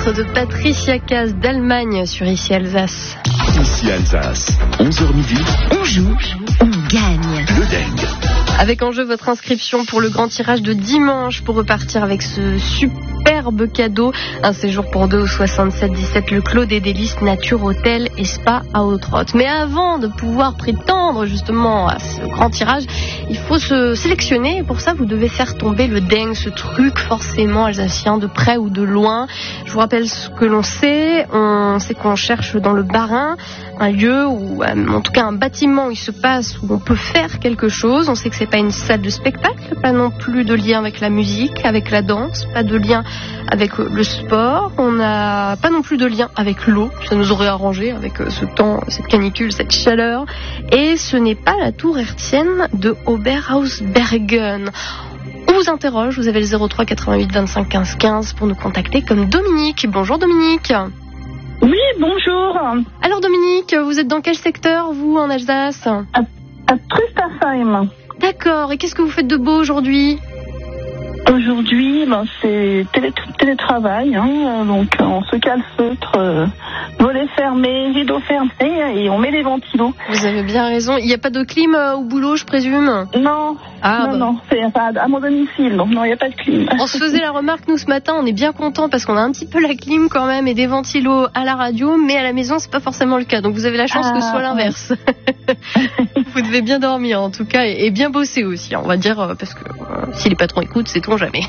titre de Patricia Cass d'Allemagne sur Ici Alsace. Ici Alsace, 11h midi. On joue, on gagne. Le Deng. Avec en jeu votre inscription pour le grand tirage de dimanche pour repartir avec ce superbe cadeau. Un séjour pour deux au 67-17 Le Clos des Délices Nature Hôtel et Spa à Haute-Rotte. Mais avant de pouvoir prétendre justement à ce grand tirage, il faut se sélectionner. Et pour ça, vous devez faire tomber le Deng, ce truc forcément alsacien de près ou de loin. Je vous rappelle ce que l'on sait. On sait qu'on cherche dans le Bas-Rhin un lieu ou en tout cas un bâtiment où il se passe, où on peut faire quelque chose. On sait que c'est pas une salle de spectacle, pas non plus de lien avec la musique, avec la danse, pas de lien avec le sport. On n'a pas non plus de lien avec l'eau. Ça nous aurait arrangé avec ce temps, cette canicule, cette chaleur. Et ce n'est pas la tour hertzienne de Oberhausbergen. On vous interroge, vous avez le 03 88 25 15 15 pour nous contacter comme Dominique. Bonjour Dominique. Oui, bonjour. Alors Dominique, vous êtes dans quel secteur, vous, en Alsace ? À Trüstersheim. D'accord, et qu'est-ce que vous faites de beau aujourd'hui ? Aujourd'hui, c'est télétravail, donc on se calfeutre, volets fermés, rideaux fermés et on met les ventilos. Vous avez bien raison. Il n'y a pas de clim au boulot, je présume ? Non, non, c'est à mon domicile, donc non, il n'y a pas de clim. On se faisait la remarque, nous, ce matin, on est bien contents parce qu'on a un petit peu la clim quand même et des ventilos à la radio, mais à la maison, c'est pas forcément le cas. Donc vous avez la chance que ce soit l'inverse. Vous devez bien dormir, en tout cas, et bien bosser aussi, on va dire, parce que si les patrons écoutent, sait-on jamais.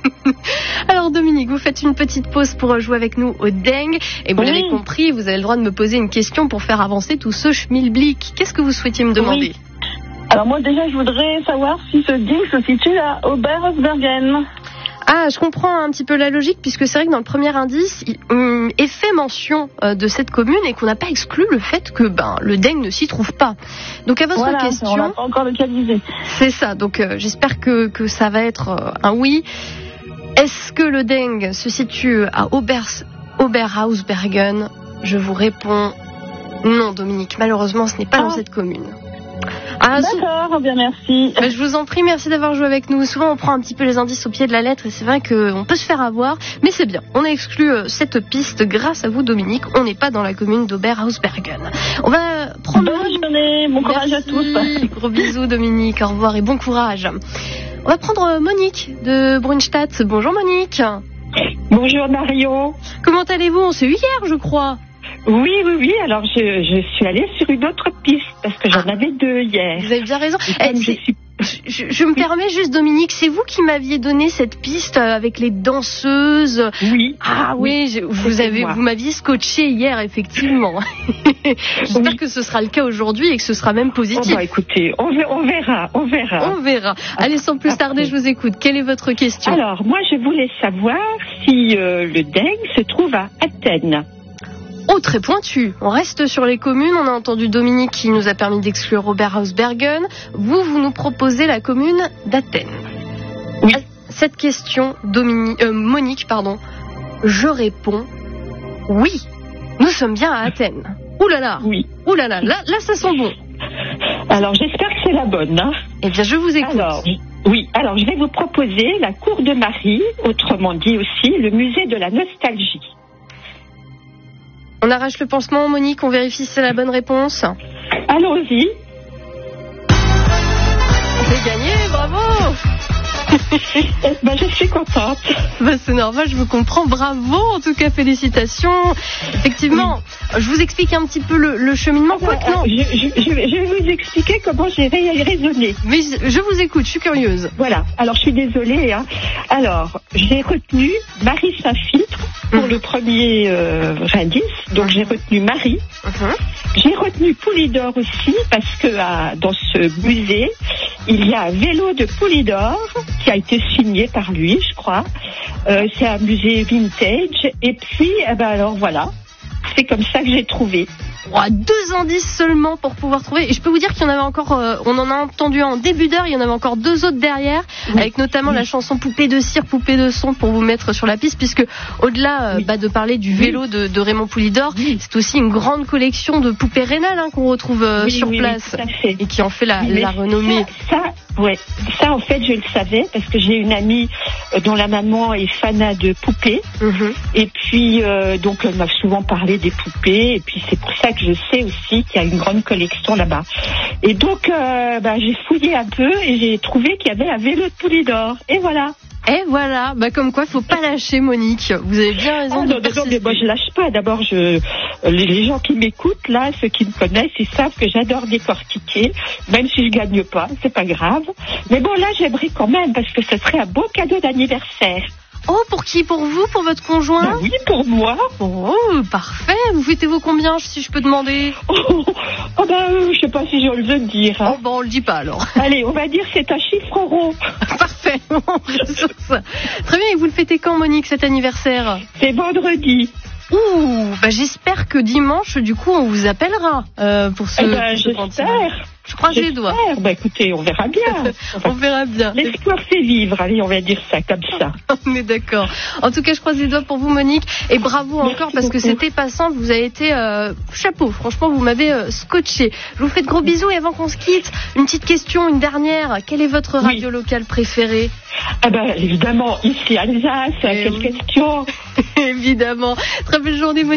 Alors Dominique, vous faites une petite pause pour jouer avec nous au Deng. Et vous l'avez compris, vous avez le droit de me poser une question pour faire avancer tout ce schmilblick. Qu'est-ce que vous souhaitiez me demander ? Alors moi déjà, je voudrais savoir si ce Deng se situe à Oberhausbergen. Ah, je comprends un petit peu la logique, puisque c'est vrai que dans le premier indice, il est fait mention de cette commune et qu'on n'a pas exclu le fait que le Deng ne s'y trouve pas. Donc à votre question... on n'a pas encore localisé. C'est ça, donc j'espère que ça va être un oui. Est-ce que le Deng se situe à Oberhausbergen ? Je vous réponds non, Dominique. Malheureusement, ce n'est pas dans cette commune. D'accord, bien merci. Je vous en prie, merci d'avoir joué avec nous. Souvent on prend un petit peu les indices au pied de la lettre et c'est vrai qu'on peut se faire avoir, mais c'est bien. On a exclu cette piste grâce à vous Dominique. On n'est pas dans la commune d'Oberhausbergen. On va prendre... Bonne journée, bon courage à tous. Gros bisous Dominique, au revoir et bon courage. On va prendre Monique de Brunstadt. Bonjour Monique. Bonjour Mario. Comment allez-vous ? On s'est eu hier je crois. Oui. Alors, je suis allée sur une autre piste parce que j'en avais deux hier. Vous avez bien raison. Je me permets juste, Dominique, c'est vous qui m'aviez donné cette piste avec les danseuses. Oui. Ah oui, vous m'aviez scotché hier, effectivement. J'espère que ce sera le cas aujourd'hui et que ce sera même positif. Écoutez, on verra. On verra. Allez, sans plus tarder, je vous écoute. Quelle est votre question ? Alors, moi, je voulais savoir si le Deng se trouve à Athènes. Oh, très pointu. On reste sur les communes. On a entendu Dominique qui nous a permis d'exclure Oberhausbergen. Vous nous proposez la commune d'Athènes. Oui. Cette question, Monique, je réponds oui. Nous sommes bien à Athènes. Ouh là là. Oui. Ouh là là. Là, ça sent bon. Alors, j'espère que c'est la bonne. Eh bien, je vous écoute. Alors, je vais vous proposer la cour de Marie, autrement dit aussi le musée de la nostalgie. On arrache le pansement, Monique, on vérifie si c'est la bonne réponse. Allons-y. C'est gagné, bravo. Je suis contente. C'est normal, je vous comprends. Bravo, en tout cas, félicitations. Effectivement, je vous explique un petit peu le cheminement. Je vais vous expliquer comment j'ai raisonné. Mais je vous écoute, je suis curieuse. Voilà, alors je suis désolée. Alors, j'ai retenu Marie Saint-Filtre pour le premier indice. Donc j'ai retenu Marie. J'ai retenu Poulidor aussi parce que dans ce musée, il y a un vélo de Poulidor qui a été signé par lui, je crois. C'est un musée vintage. Et puis, alors voilà, c'est comme ça que j'ai trouvé. 2 indices seulement pour pouvoir trouver. Et je peux vous dire qu'il y en avait encore, on en a entendu un en début d'heure, il y en avait encore 2 autres derrière, avec notamment la chanson Poupée de cire, poupée de son pour vous mettre sur la piste, puisque au-delà de parler du vélo de Raymond Poulidor, c'est aussi une grande collection de poupées rénales qu'on retrouve sur place et qui en fait la renommée. Ça en fait je le savais parce que j'ai une amie dont la maman est fanat de poupées et puis donc elle m'a souvent parlé des poupées et puis c'est pour ça que je sais aussi qu'il y a une grande collection là-bas. Et donc j'ai fouillé un peu et j'ai trouvé qu'il y avait un vélo de Poulidor et voilà. Et voilà, comme quoi, faut pas lâcher, Monique. Vous avez bien raison de persister. Non, mais moi je lâche pas. D'abord, les gens qui m'écoutent là, ceux qui me connaissent, ils savent que j'adore décortiquer, même si je gagne pas, c'est pas grave. Mais bon, là, j'aimerais quand même parce que ce serait un beau cadeau d'anniversaire. Oh, pour qui? Pour vous? Pour votre conjoint? Oui, pour moi. Oh, parfait. Vous fêtez-vous combien, si je peux demander? Je sais pas si j'ose le dire. Hein. On le dit pas alors. Allez, on va dire c'est un chiffre rond. Parfait. Très bien, et vous le fêtez quand, Monique, cet anniversaire? C'est vendredi. J'espère que dimanche, du coup, on vous appellera pour ce. J'espère. Je croise les doigts. Écoutez, on verra bien. On verra bien. L'espoir fait vivre. Allez, on va dire ça comme ça. On est d'accord. En tout cas, je croise les doigts pour vous, Monique. Et bravo encore parce que c'était pas simple. Vous avez été chapeau. Franchement, vous m'avez scotché. Je vous fais de gros bisous. Et avant qu'on se quitte, une petite question, une dernière. Quelle est votre radio locale préférée? Évidemment, ici Alsace. Quelle question? Évidemment. Très belle journée, Monique.